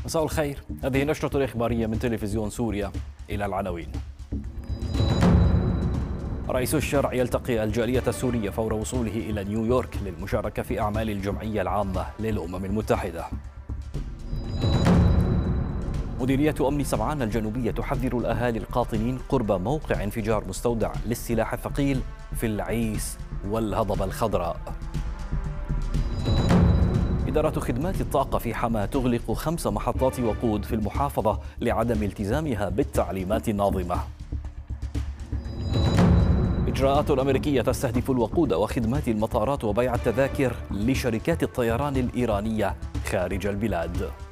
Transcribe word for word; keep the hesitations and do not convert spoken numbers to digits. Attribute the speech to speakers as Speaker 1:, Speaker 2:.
Speaker 1: مساء الخير، هذه نشرة إخبارية من تلفزيون سوريا. إلى العناوين. رئيس الشرع يلتقي الجالية السورية فور وصوله إلى نيويورك للمشاركة في أعمال الجمعية العامة للأمم المتحدة. مديرية أمن سمعان الجنوبية تحذر الأهالي القاطنين قرب موقع انفجار مستودع للسلاح الثقيل في العيس والهضبة الخضراء. إدارة خدمات الطاقة في حما تغلق خمس محطات وقود في المحافظة لعدم التزامها بالتعليمات الناظمة. إجراءات أمريكية تستهدف الوقود وخدمات المطارات وبيع التذاكر لشركات الطيران الإيرانية خارج البلاد.